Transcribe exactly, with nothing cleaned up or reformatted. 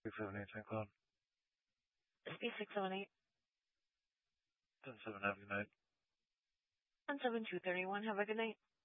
six seven eight, thank God. S P six seven eight. ten seven, have a good night. ten seven two thirty-one, have a good night.